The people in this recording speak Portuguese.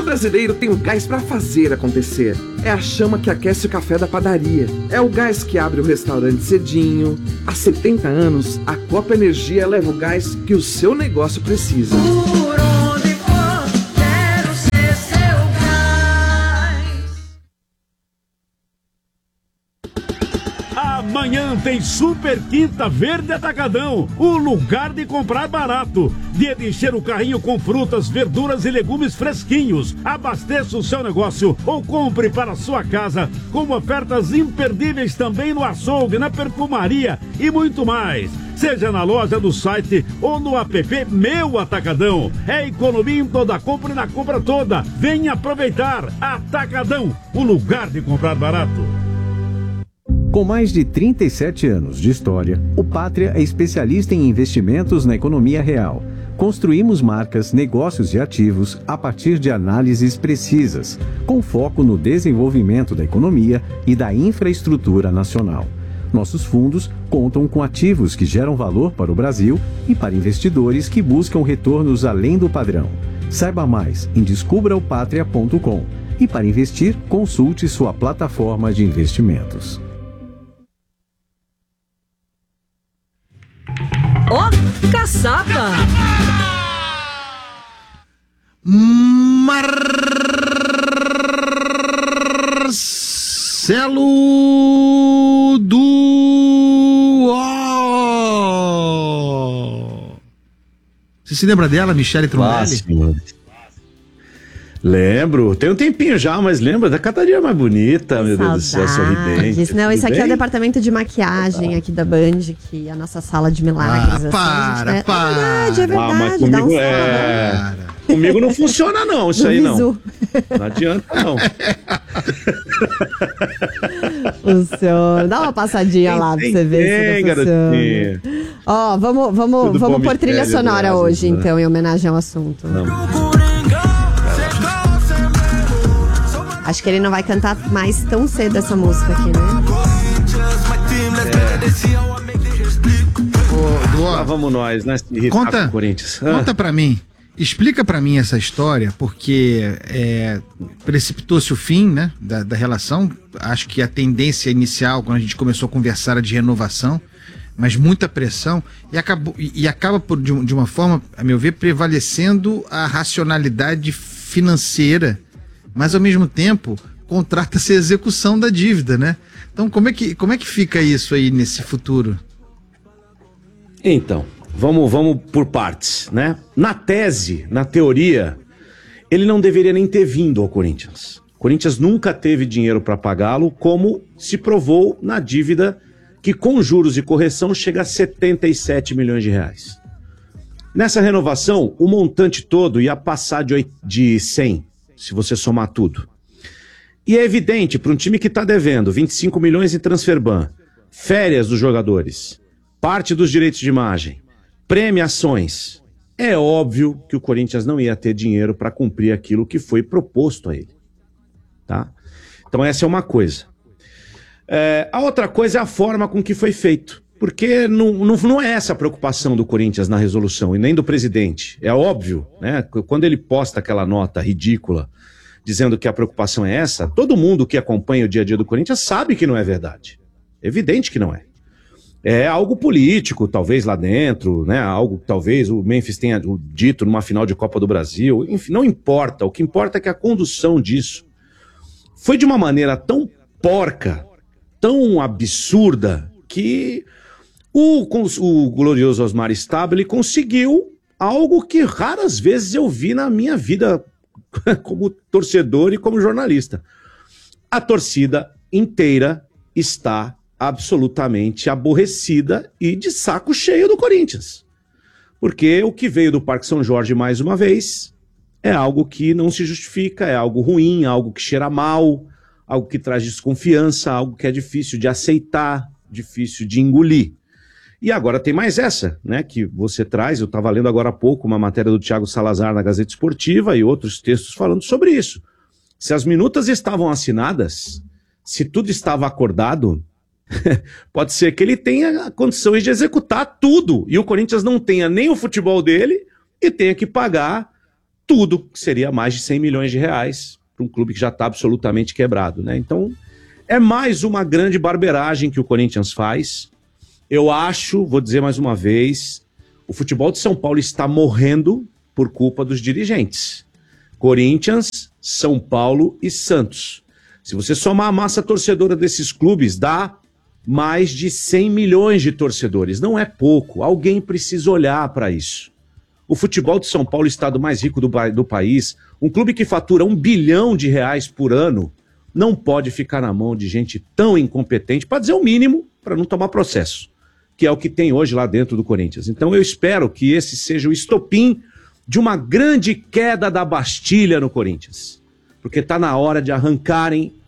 brasileiro tem o gás para fazer acontecer. É a chama que aquece o café da padaria. É o gás que abre o restaurante cedinho. Há 70 anos, a Copa Energia leva o gás que o seu negócio precisa. Por onde for, quero ser seu gás. Amanhã tem Super Quinta Verde Atacadão, o lugar de comprar barato. Dia de encher o carrinho com frutas, verduras e legumes fresquinhos. Abasteça o seu negócio ou compre para a sua casa, com ofertas imperdíveis também no açougue, na perfumaria e muito mais. Seja na loja, no site ou no app Meu Atacadão. É economia em toda compra e na compra toda. Venha aproveitar. Atacadão, o lugar de comprar barato. Com mais de 37 anos de história, o Pátria é especialista em investimentos na economia real. Construímos marcas, negócios e ativos a partir de análises precisas, com foco no desenvolvimento da economia e da infraestrutura nacional. Nossos fundos contam com ativos que geram valor para o Brasil e para investidores que buscam retornos além do padrão. Saiba mais em descubraopatria.com e para investir, consulte sua plataforma de investimentos. Ó, caçapa! Marcelo do... Você se lembra dela, Michele Trondelli? Lembro, tem um tempinho já, mas lembra da Catarina mais bonita, meu Deus do céu, sorridente. Não, esse aqui bem? é o departamento de maquiagem aqui da Band, que é a nossa sala de milagres. Para. É verdade, mas dá comigo, um comigo não funciona não, isso aí não. Visu. Não adianta não. O senhor, dá uma passadinha lá pra você ver se não funciona. Ó, vamos pôr trilha sonora hoje, então, em homenagem ao assunto. Acho que ele não vai cantar mais tão cedo essa música aqui, né? Lá vamos nós, né? Conta pra mim. Explica pra mim essa história, porque precipitou-se o fim, né, da relação. Acho que a tendência inicial, quando a gente começou a conversar, era de renovação, mas muita pressão, e acaba de uma forma, a meu ver, prevalecendo a racionalidade financeira, mas ao mesmo tempo contrata-se a execução da dívida, né? Então como é que fica isso aí nesse futuro? Então, vamos por partes, né? Na tese, na teoria, ele não deveria nem ter vindo ao Corinthians. O Corinthians nunca teve dinheiro para pagá-lo, como se provou na dívida que com juros e correção chega a 77 milhões de reais. Nessa renovação, o montante todo ia passar de 100, se você somar tudo. E é evidente, para um time que está devendo 25 milhões em transferban, férias dos jogadores, parte dos direitos de imagem, premiações, é óbvio que o Corinthians não ia ter dinheiro para cumprir aquilo que foi proposto a ele. Tá? Então essa é uma coisa. A outra coisa é a forma com que foi feito. Porque não é essa a preocupação do Corinthians na resolução, e nem do presidente. É óbvio, né? Quando ele posta aquela nota ridícula, dizendo que a preocupação é essa, todo mundo que acompanha o dia a dia do Corinthians sabe que não é verdade. Evidente que não é. É algo político, talvez lá dentro, né? Algo que talvez o Memphis tenha dito numa final de Copa do Brasil. Enfim, não importa. O que importa é que a condução disso foi de uma maneira tão porca, tão absurda, que o glorioso Osmar Stabile conseguiu algo que raras vezes eu vi na minha vida como torcedor e como jornalista. A torcida inteira está absolutamente aborrecida e de saco cheio do Corinthians. Porque o que veio do Parque São Jorge mais uma vez é algo que não se justifica, é algo ruim, algo que cheira mal, algo que traz desconfiança, algo que é difícil de aceitar, difícil de engolir. E agora tem mais essa, né, que você traz. Eu estava lendo agora há pouco uma matéria do Thiago Salazar na Gazeta Esportiva e outros textos falando sobre isso. Se as minutas estavam assinadas, se tudo estava acordado, pode ser que ele tenha condições de executar tudo e o Corinthians não tenha nem o futebol dele e tenha que pagar tudo que seria mais de 100 milhões de reais para um clube que já está absolutamente quebrado, né? Então, é mais uma grande barbeiragem que o Corinthians faz. Eu acho, vou dizer mais uma vez, o futebol de São Paulo está morrendo por culpa dos dirigentes. Corinthians, São Paulo e Santos. Se você somar a massa torcedora desses clubes, dá mais de 100 milhões de torcedores. Não é pouco. Alguém precisa olhar para isso. O futebol de São Paulo, o estado mais rico do país, um clube que fatura R$1 bilhão por ano, não pode ficar na mão de gente tão incompetente, para dizer o mínimo, para não tomar processo, que é o que tem hoje lá dentro do Corinthians. Então eu espero que esse seja o estopim de uma grande queda da Bastilha no Corinthians. Porque está na hora de arrancarem